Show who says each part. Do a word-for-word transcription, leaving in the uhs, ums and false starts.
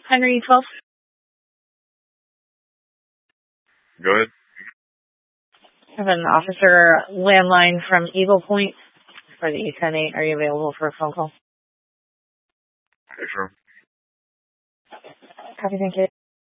Speaker 1: Henry twelve.
Speaker 2: Go ahead.
Speaker 1: I have an officer landline from Eagle Point for the E ten eight. Are you available for a phone call?
Speaker 2: Okay, sure.
Speaker 1: Copy, thank you.